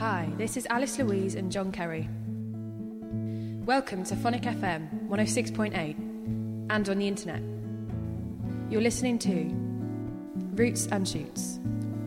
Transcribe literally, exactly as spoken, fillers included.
Hi, this is Alice Louise and John Kerry. Welcome to Phonic F M one oh six point eight and on the internet. You're listening to Roots and Shoots,